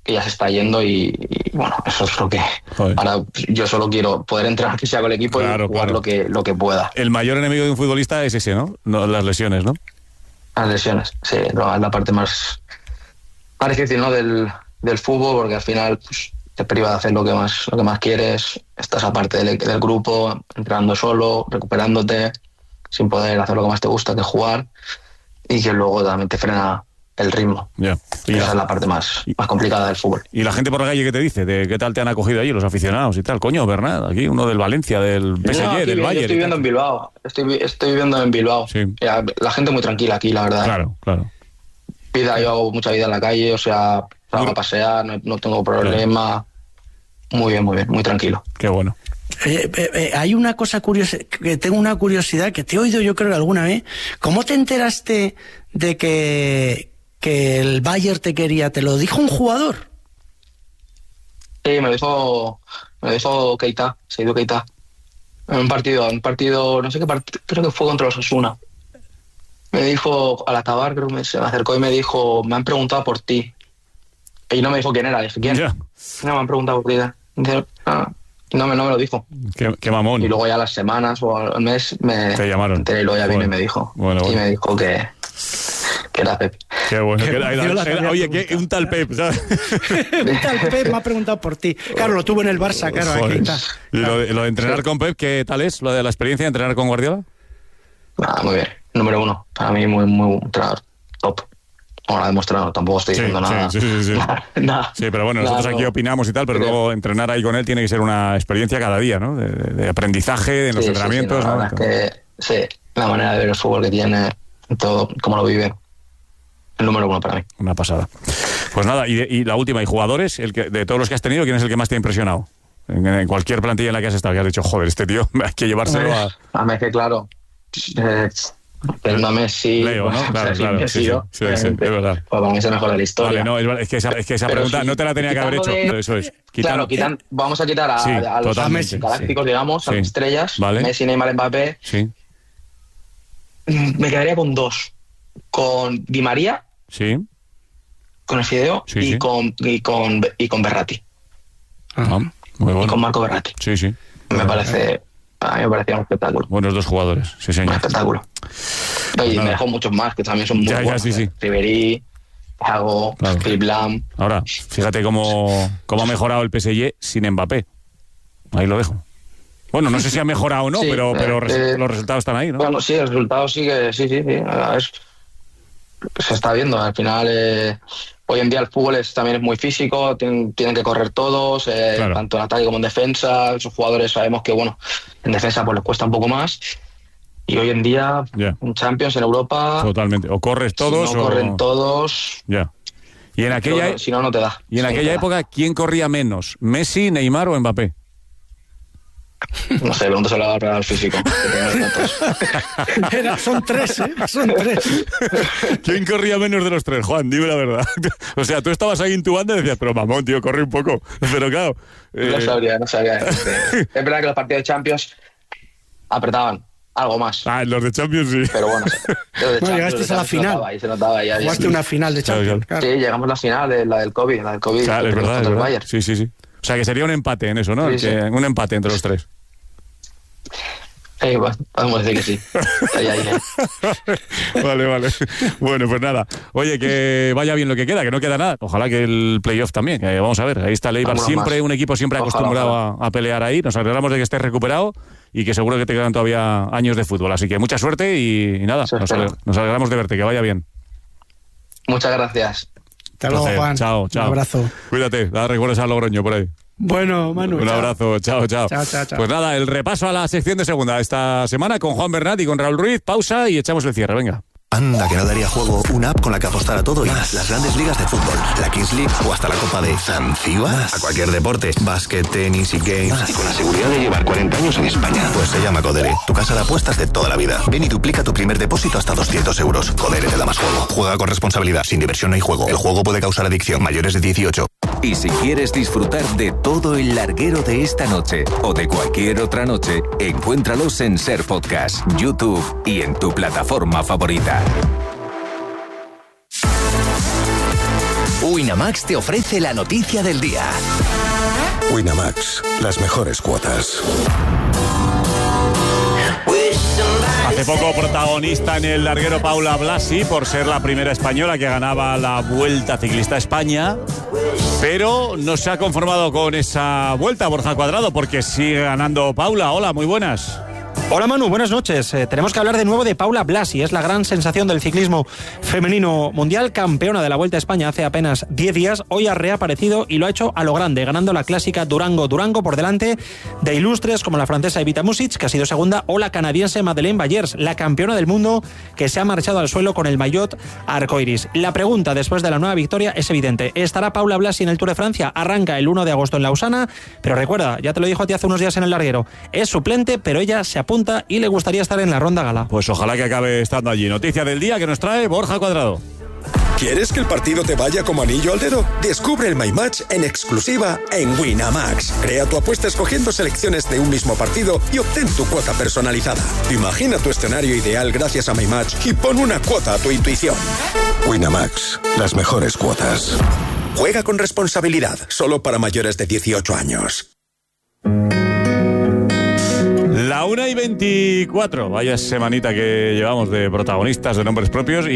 ya se está yendo y bueno, eso es lo que... Joder. Ahora yo solo quiero poder entrenar que sea con el equipo y jugar lo que pueda. El mayor enemigo de un futbolista es ese, ¿no? Las lesiones, ¿no? Las lesiones, sí, es la parte más difícil, ¿no? del fútbol, porque al final pues, te priva de hacer lo que más quieres, estás aparte del grupo, entrenando solo, recuperándote, sin poder hacer lo que más te gusta, que jugar, y que luego también te frena el ritmo. Yeah. Esa es la parte más complicada del fútbol. ¿Y la gente por la calle qué te dice? ¿De qué tal te han acogido allí los aficionados y tal? Coño, Bernat, aquí uno del Valencia, del PSG, no, del Bayern. Yo estoy viviendo en Bilbao. Estoy viviendo en Bilbao. Sí. La gente muy tranquila aquí, la verdad. Claro. Yo hago mucha vida en la calle, o sea, salgo a pasear, no tengo problema. Claro. Muy bien, muy tranquilo. Qué bueno. Hay una cosa curiosa, que tengo una curiosidad que te he oído yo creo que alguna vez. ¿Cómo te enteraste de que el Bayern te quería? ¿Te lo dijo un jugador? Sí, me lo dijo Keita, Seydou Keita. En un partido, no sé qué partido, creo que fue contra los Osasuna. Me dijo, al acabar, creo que se me acercó y me dijo, me han preguntado por ti. Y no me dijo quién era, dije, ¿quién? Yeah. No, me han preguntado por ti. No me lo dijo. Qué mamón. Y luego ya las semanas o al mes te llamaron. Enteré, y luego ya vino y me dijo. Bueno. Y me dijo que era Pep. Qué bueno. Oye, un tal Pep, ¿sabes? Un tal Pep me ha preguntado por ti. Claro, lo tuvo en el Barça, claro. Aquí está. ¿Y lo de entrenar con Pep, qué tal es? ¿Lo de la experiencia de entrenar con Guardiola? Muy bien. Número 1. Para mí muy entrenador. Top. Ahora demostrado, tampoco estoy diciendo nada. Sí. Nada. Sí, pero bueno, nosotros aquí opinamos y tal, pero luego entrenar ahí con él tiene que ser una experiencia cada día, ¿no? De aprendizaje, de los entrenamientos. La verdad es que la manera de ver el fútbol que tiene, todo, cómo lo vive, el número 1 para mí. Una pasada. Pues nada, y la última, ¿y jugadores? De todos los que has tenido, ¿quién es el que más te ha impresionado? En cualquier plantilla en la que has estado, que has dicho, joder, este tío hay que llevárselo a mí es que claro... Pero Messi, Leo, ¿no? Claro. Sí, es verdad. Pues para mí es el mejor de la historia. Vale, no, es que esa pregunta no te la tenía que haber hecho, pero eso es. Vamos a quitar a los galácticos, digamos, a las estrellas, vale. Messi, Neymar, Mbappé. Sí. Me quedaría con 2. Con Di María, sí, con el Fideo y con Verratti. Muy bueno. Y con Marco Verratti. Sí. A mí me parecía un espectáculo. Buenos 2 jugadores, sí señor. Un espectáculo. Y me dejó muchos más que también son muy buenos. Sí. Ribéry, Thiago, Philipp Lahm. Ahora, fíjate cómo ha mejorado el PSG sin Mbappé. Ahí lo dejo. Bueno, no sé si ha mejorado o no, pero los resultados están ahí, ¿no? Bueno, sí, el resultado sigue, sí. Se está viendo. Al final, hoy en día el fútbol también es muy físico, tienen que correr todos, tanto en ataque como en defensa. Esos jugadores sabemos que, bueno, en defensa pues les cuesta un poco más. Y hoy en día, en Champions, en Europa... Totalmente. O corres todos si no corren todos... Ya. Y en aquella... Si no te da. Y en aquella época, ¿quién corría menos? ¿Messi, Neymar o Mbappé? No sé, pregúntaselo al preparador físico. Son 3, ¿eh? Son 3. ¿Quién corría menos de los 3, Juan? Dime la verdad. O sea, tú estabas ahí intubando y decías, pero mamón, tío, corre un poco. Pero claro... No sabría. Es verdad que los partidos de Champions apretaban algo más. Los de Champions sí. Pero bueno, llegaste a la final. Se notaba ahí. Jugaste una final de Champions. Claro. Sí, llegamos a la final, la del COVID. Claro, es verdad. El Bayern. Sí. O sea, que sería un empate en eso, ¿no? Sí. Un empate entre los 3. Bueno, podemos decir que sí. Ahí. Vale. Bueno, pues nada. Oye, que vaya bien lo que queda, que no queda nada. Ojalá que el playoff también. Que vamos a ver, ahí está el Eibar, siempre un equipo siempre acostumbrado a pelear ahí. Nos alegramos de que estés recuperado y que seguro que te quedan todavía años de fútbol. Así que mucha suerte y nada, nos alegramos de verte, que vaya bien. Muchas gracias. Hasta luego, Juan. Chao. Un abrazo. Cuídate, recuerdas a Logroño por ahí. Bueno, Manu. Un abrazo, chao. Chao. Pues nada, el repaso a la sección de segunda esta semana con Juan Bernat y con Raúl Ruiz. Pausa y echamos el cierre, venga. Anda, que no daría juego una app con la que apostar a todo y más. Las grandes ligas de fútbol, la Kings League o hasta la Copa de Zanzíbar. A cualquier deporte, básquet, tenis y games. Y con la seguridad de llevar 40 años en España. Pues se llama Codere, tu casa de apuestas de toda la vida. Ven y duplica tu primer depósito hasta 200 euros. Codere te da más juego. Juega con responsabilidad. Sin diversión no hay juego. El juego puede causar adicción. Mayores de 18. Y si quieres disfrutar de todo el larguero de esta noche o de cualquier otra noche, encuéntralos en Ser Podcast, YouTube y en tu plataforma favorita. Winamax te ofrece la noticia del día. Winamax, las mejores cuotas. Hace poco protagonista en el larguero Paula Blasi por ser la primera española que ganaba la Vuelta Ciclista a España, pero no se ha conformado con esa vuelta, Borja Cuadrado, porque sigue ganando Paula. Hola, muy buenas. Hola Manu, buenas noches. Tenemos que hablar de nuevo de Paula Blasi. Es la gran sensación del ciclismo femenino mundial, campeona de la Vuelta a España hace apenas 10 días. Hoy ha reaparecido y lo ha hecho a lo grande, ganando la clásica Durango-Durango por delante de ilustres como la francesa Evita Music, que ha sido segunda, o la canadiense Madeleine Bayers, la campeona del mundo que se ha marchado al suelo con el maillot arcoiris. La pregunta después de la nueva victoria es evidente. ¿Estará Paula Blasi en el Tour de Francia? Arranca el 1 de agosto en Lausana, pero recuerda, ya te lo dijo a ti hace unos días en el larguero, es suplente, pero ella se apunta y le gustaría estar en la ronda gala. Pues ojalá que acabe estando allí. Noticia del día que nos trae Borja Cuadrado. ¿Quieres que el partido te vaya como anillo al dedo? Descubre el My Match en exclusiva en Winamax. Crea tu apuesta escogiendo selecciones de un mismo partido y obtén tu cuota personalizada. Imagina tu escenario ideal gracias a My Match y pon una cuota a tu intuición. Winamax, las mejores cuotas. Juega con responsabilidad, solo para mayores de 18 años. La 1:24, vaya semanita que llevamos de protagonistas, de nombres propios,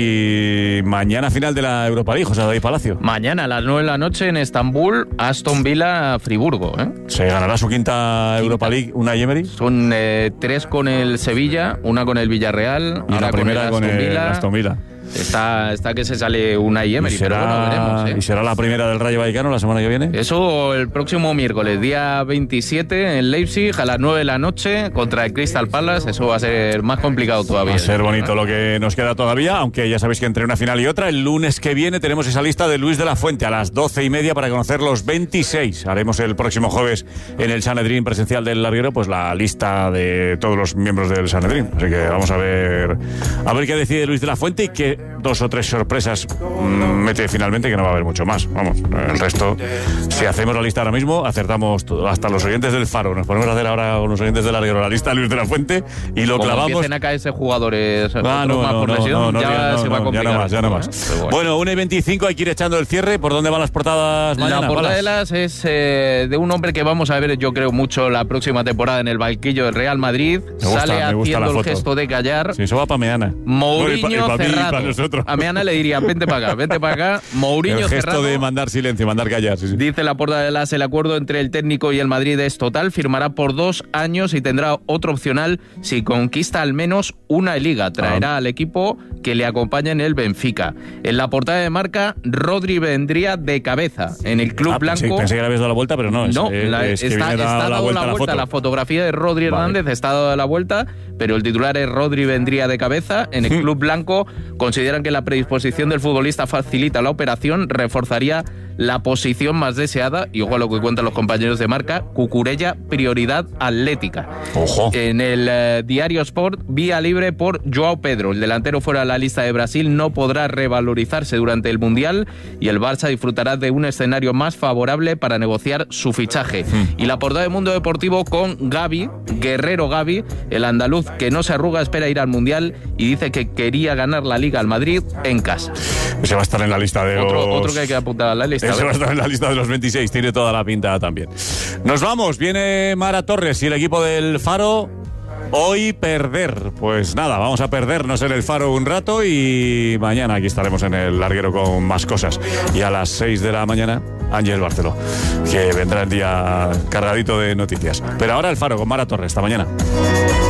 y mañana final de la Europa League, José David Palacio. Mañana a las 9 de la noche en Estambul, Aston Villa, Friburgo. ¿Se ganará su quinta Europa League Unai Emery? Son 3 con el Sevilla, una con el Villarreal, y la primera con el Aston Villa. Está que se sale Unai Emery, pero bueno, veremos. ¿Y será la primera del Rayo Vallecano la semana que viene? Eso el próximo miércoles, día 27, en Leipzig, a las 9 de la noche, contra el Crystal Palace. Eso va a ser más complicado todavía. Va a ser bonito lo que nos queda todavía, aunque ya sabéis que entre una final y otra, el lunes que viene tenemos esa lista de Luis de la Fuente a las 12:30 para conocer los 26. Haremos el próximo jueves en el Sanedrín presencial del larguero, pues la lista de todos los miembros del Sanedrín. Así que vamos a ver qué decide Luis de la Fuente y qué 2 o 3 sorpresas mete finalmente, que no va a haber mucho más. Vamos, el resto, si hacemos la lista ahora mismo, acertamos todo. Hasta los oyentes del Faro. Nos ponemos a hacer ahora con los oyentes del larguero la lista de Luis de la Fuente y lo clavamos. Como empiecen a caerse jugadores más por lesión, ya se va a complicar. Ya no más. Bueno, 1:25, hay que ir echando el cierre. ¿Por dónde van las portadas mañana? La portada de las es de un hombre que vamos a ver, yo creo, mucho la próxima temporada en el banquillo del Real Madrid. Sale haciendo el gesto de callar. Sí, eso va para Meana. Mourinho cerrado. A Meana le diría, vente para acá. Mourinho el gesto cerrado. De mandar silencio, mandar callar. Sí. Dice la portada de las, el acuerdo entre el técnico y el Madrid es total, firmará por 2 años y tendrá otro opcional si conquista al menos una liga. Traerá al equipo que le acompaña en el Benfica. En la portada de Marca, Rodri vendría de cabeza en el club blanco. Pensé que le habías dado la vuelta, pero no. No, está dado la vuelta. La fotografía de Rodri Hernández está dada la vuelta, pero el titular es Rodri vendría de cabeza. En el club blanco consideran que la predisposición del futbolista facilita la operación, reforzaría la posición más deseada, y ojo a lo que cuentan los compañeros de Marca, Cucurella, prioridad atlética. Ojo. En el Diario Sport, vía libre por Joao Pedro. El delantero fuera de la lista de Brasil no podrá revalorizarse durante el Mundial y el Barça disfrutará de un escenario más favorable para negociar su fichaje. Y la portada de Mundo Deportivo con Gavi, Guerrero Gavi, el andaluz que no se arruga, espera ir al Mundial y dice que quería ganar la Liga al Madrid en casa. Ese va a estar en la lista de otro que hay que apuntar a la lista. Ese va a estar en la lista de los 26, tiene toda la pinta también. Nos vamos, viene Mara Torres y el equipo del Faro. Hoy perder, pues nada, vamos a perdernos en el Faro un rato y mañana aquí estaremos en el larguero con más cosas. Y a las 6 de la mañana, Ángel Barceló, que vendrá el día cargadito de noticias. Pero ahora el Faro con Mara Torres, hasta mañana.